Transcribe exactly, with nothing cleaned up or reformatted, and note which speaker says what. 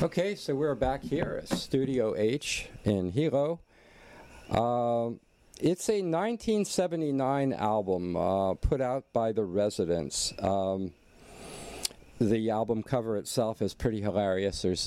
Speaker 1: Okay, so we're back here at Studio H in Hilo. Uh, it's a nineteen seventy-nine album uh, put out by the Residents. Um, the album cover itself is pretty hilarious. There's